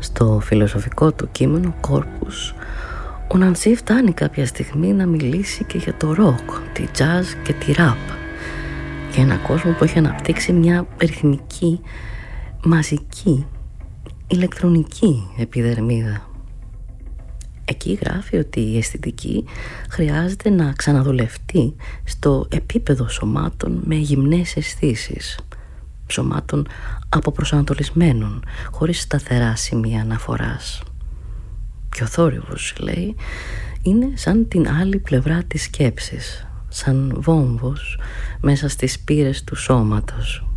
Στο φιλοσοφικό του κείμενο «Κόρπους», ο Νανσί φτάνει κάποια στιγμή να μιλήσει και για το ροκ, τη τζάζ και τη ραπ, για ένα κόσμο που έχει αναπτύξει μια ρυθμική, μαζική, ηλεκτρονική επιδερμίδα. Εκεί γράφει ότι η αισθητική χρειάζεται να ξαναδουλευτεί στο επίπεδο σωμάτων με γυμνές αισθήσεις, σωμάτων αποπροσανατολισμένων, χωρίς σταθερά σημεία αναφοράς. Και ο θόρυβος, λέει, είναι σαν την άλλη πλευρά της σκέψης, σαν βόμβος μέσα στις πύρες του σώματος.